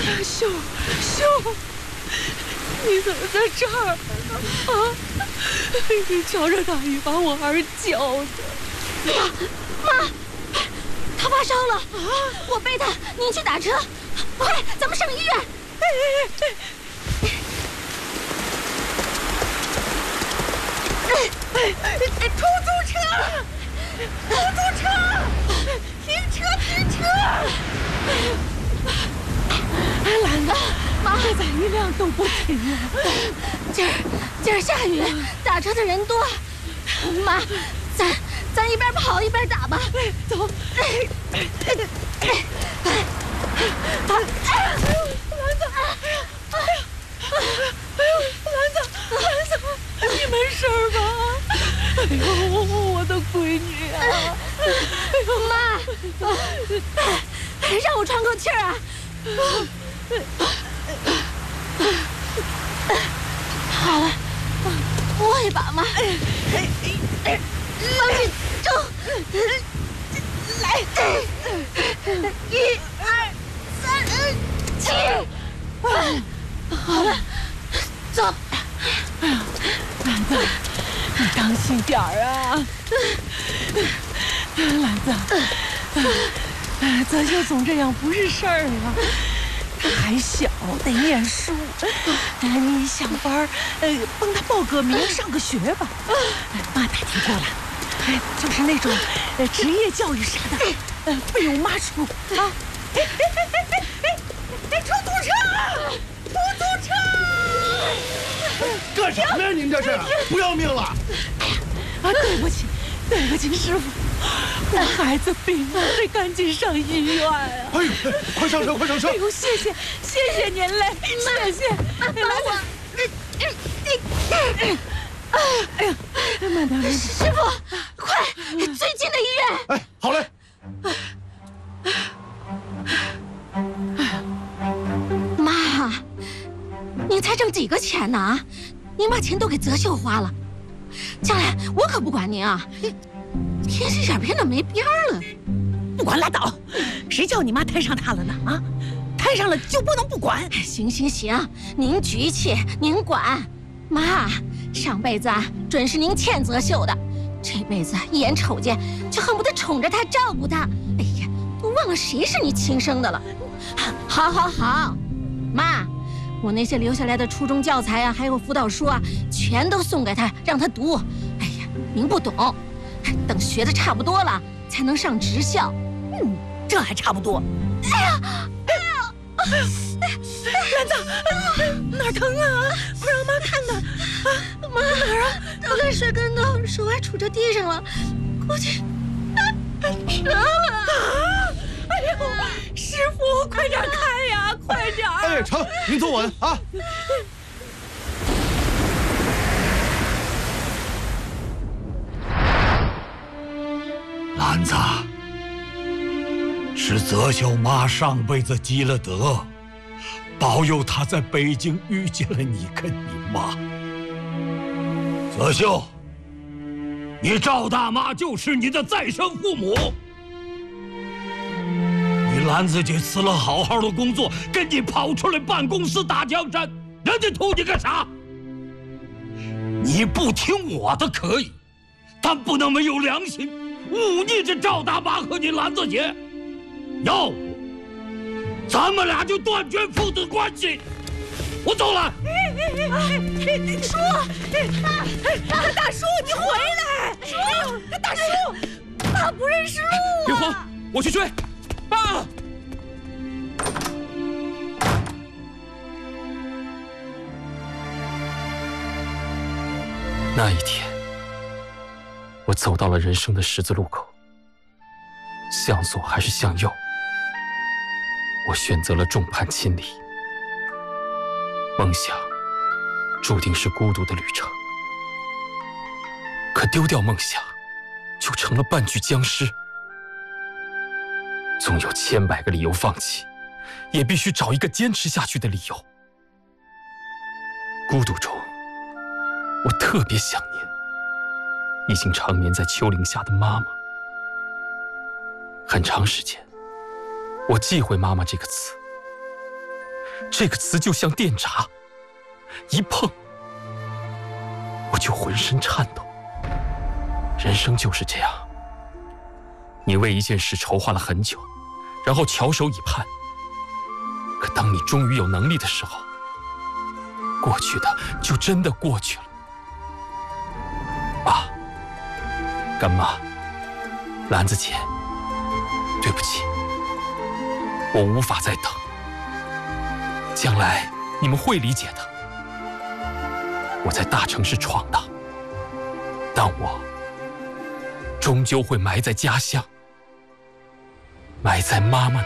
秀，你怎么在这儿啊？你瞧着大雨把我儿浇的。 妈，他发烧了啊！我背他，您去打车，快，咱们上医院。 出租车！停车！兰子，妈，咋一辆都不停啊？ 今儿下雨，打车的人多。妈，咱一边跑一边打吧。 走。兰子，兰子，你没事吧？哎呦，我的闺女啊！ 妈，让我喘口气儿啊！好了，摸一把嘛。往里冲！来，1、2、3、7。好了，走。 哎呀，兰子，你当心点儿啊！兰子，泽秀总这样不是事儿啊。他还小，得念书。你想法儿，帮他报个名，上个学吧。妈打听过了，就是那种职业教育啥的，费用妈出啊。出租车！ 干什么呀？您这是不要命了？ 对不起，师傅，我孩子病了，得赶紧上医院啊！ 哎呦，快上车！ 哎呦，谢谢您嘞，谢谢。哎呀，慢点。 师傅，快，最近的医院。 哎，好嘞。 妈，您才挣几个钱呢啊？您把钱都给泽秀花了，将来我可不管您啊！天使眼变得没边儿了。 不管拉倒，谁叫你妈摊上他了呢？啊，摊上了就不能不管？ 行，您局气，您管。妈，上辈子啊，准是您欠泽秀的，这辈子一眼瞅见就恨不得宠着她，照顾她。哎呀，都忘了谁是你亲生的了。好，妈，我那些留下来的初中教材啊，还有辅导书啊，全都送给她，让她读。哎呀，您不懂，等学的差不多了，才能上职校。 这还差不多。哎呀！兰子，哪儿疼啊？快让妈看看。 妈，哪儿啊？刚才摔跟头，手还杵着地上了，估计折了。 哎呦，师傅，快点看呀，快点！ 哎，成，您坐稳啊。 兰子，是泽秀妈上辈子积了德，保佑她在北京遇见了你跟你妈。泽秀，你赵大妈就是你的再生父母。你兰子姐辞了好好的工作，跟你跑出来办公室打江山，人家图你干啥？你不听我的可以，但不能没有良心，忤逆这赵大妈和你兰子姐。要不咱们俩就断绝父子关系。我走了。 叔，大叔，你回来！叔，大叔，爸不认识路啊！ 别慌，我去追。爸。那一天，我走到了人生的十字路口，向左还是向右？我选择了众叛亲离。梦想注定是孤独的旅程，可丢掉梦想，就成了半具僵尸。总有千百个理由放弃，也必须找一个坚持下去的理由。孤独中，我特别想念已经长眠在丘陵下的妈妈。很长时间，我忌讳妈妈这个词， 这个词就像电闸，一碰我就浑身颤抖。人生就是这样，你为一件事筹划了很久，然后翘首以盼，可当你终于有能力的时候，过去的就真的过去了。爸、干妈、兰子姐，对不起，我无法再等，将来你们会理解的。我在大城市闯荡，但我终究会埋在家乡，埋在妈妈